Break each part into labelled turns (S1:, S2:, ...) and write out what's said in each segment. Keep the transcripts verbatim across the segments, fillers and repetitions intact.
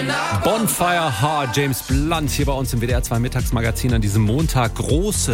S1: Bonfire Heart, James Blunt hier bei uns im W D R zwei Mittagsmagazin an diesem Montag. Große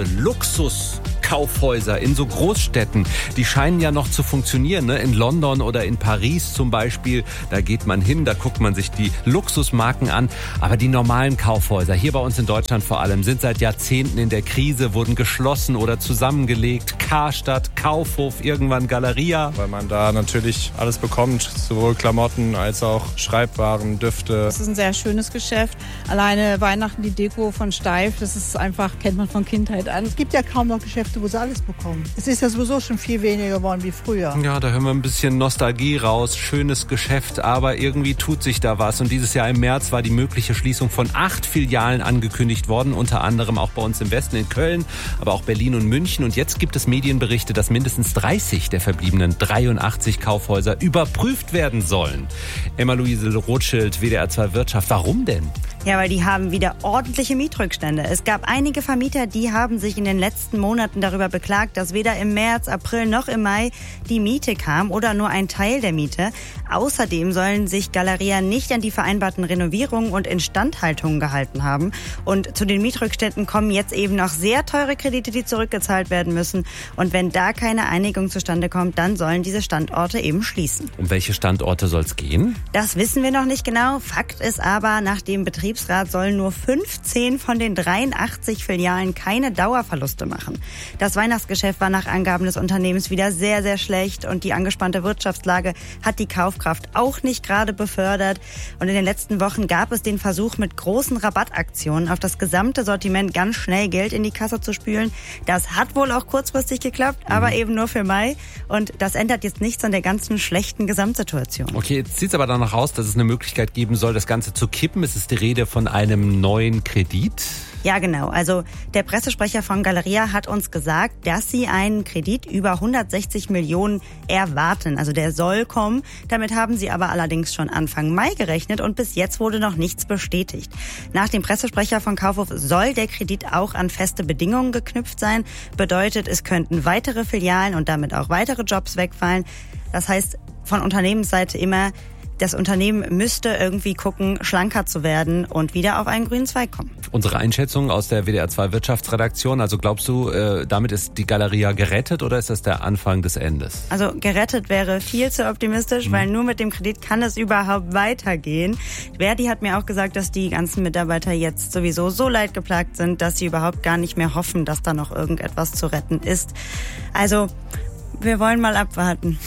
S1: Luxuskaufhäuser in so Großstädten, die scheinen ja noch zu funktionieren, ne? In London oder in Paris zum Beispiel, da geht man hin, da guckt man sich die Luxusmarken an. Aber die normalen Kaufhäuser, hier bei uns in Deutschland vor allem, sind seit Jahrzehnten in der Krise, wurden geschlossen oder zusammengelegt. Karstadt, Kaufhof, irgendwann Galeria.
S2: Weil man da natürlich alles bekommt, sowohl Klamotten als auch Schreibwaren, Düfte.
S3: Das ist ein sehr schönes Geschäft. Alleine Weihnachten, die Deko von Steif, das ist einfach, kennt man von Kindheit an.
S4: Es gibt ja kaum noch Geschäfte, wo sie alles bekommen. Es ist ja sowieso schon viel weniger geworden wie früher.
S1: Ja, da hören wir ein bisschen Nostalgie raus. Schönes Geschäft, aber irgendwie tut sich da was. Und dieses Jahr im März war die mögliche Schließung von acht Filialen angekündigt worden, unter anderem auch bei uns im Westen in Köln, aber auch Berlin und München. Und jetzt gibt es Medienberichte, dass mindestens dreißig der verbliebenen dreiundachtzig Kaufhäuser überprüft werden sollen. Emma-Luise Rothschild, W D R zwei Wirtschaft. Warum denn?
S5: Ja, weil die haben wieder ordentliche Mietrückstände. Es gab einige Vermieter, die haben sich in den letzten Monaten darüber beklagt, dass weder im März, April noch im Mai die Miete kam oder nur ein Teil der Miete. Außerdem sollen sich Galeria nicht an die vereinbarten Renovierungen und Instandhaltungen gehalten haben. Und zu den Mietrückständen kommen jetzt eben noch sehr teure Kredite, die zurückgezahlt werden müssen. Und wenn da keine Einigung zustande kommt, dann sollen diese Standorte eben schließen.
S1: Um welche Standorte soll es gehen?
S5: Das wissen wir noch nicht genau. Fakt ist aber, nach dem Betriebsrat sollen nur fünfzehn von den dreiundachtzig Filialen keine Dauerverluste machen. Das Weihnachtsgeschäft war nach Angaben des Unternehmens wieder sehr, sehr schlecht und die angespannte Wirtschaftslage hat die Kaufkraft auch nicht gerade befördert. Und in den letzten Wochen gab es den Versuch, mit großen Rabattaktionen auf das gesamte Sortiment ganz schnell Geld in die Kasse zu spülen. Das hat wohl auch kurzfristig geklappt, mhm. aber eben nur für Mai. Und das ändert jetzt nichts an der ganzen schlechten Gesamtsituation.
S1: Okay, jetzt sieht es aber danach aus, dass es eine Möglichkeit geben soll, das Ganze zu kippen. Es ist die Rede von einem neuen Kredit.
S5: Ja, genau. Also der Pressesprecher von Galeria hat uns gesagt, dass sie einen Kredit über hundertsechzig Millionen erwarten. Also der soll kommen. Damit haben sie aber allerdings schon Anfang Mai gerechnet und bis jetzt wurde noch nichts bestätigt. Nach dem Pressesprecher von Kaufhof soll der Kredit auch an feste Bedingungen geknüpft sein. Bedeutet, es könnten weitere Filialen und damit auch weitere Jobs wegfallen. Das heißt, von Unternehmensseite immer, das Unternehmen müsste irgendwie gucken, schlanker zu werden und wieder auf einen grünen Zweig kommen.
S1: Unsere Einschätzung aus der W D R zwei Wirtschaftsredaktion, also glaubst du, äh, damit ist die Galeria gerettet oder ist das der Anfang des Endes?
S5: Also gerettet wäre viel zu optimistisch, mhm. weil nur mit dem Kredit kann es überhaupt weitergehen. Verdi hat mir auch gesagt, dass die ganzen Mitarbeiter jetzt sowieso so leidgeplagt sind, dass sie überhaupt gar nicht mehr hoffen, dass da noch irgendetwas zu retten ist. Also wir wollen mal abwarten.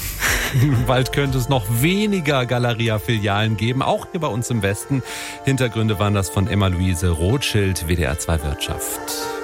S1: Bald könnte es noch weniger Galeria-Filialen geben, auch hier bei uns im Westen. Hintergründe waren das von Emma-Luise Rothschild, W D R zwei Wirtschaft.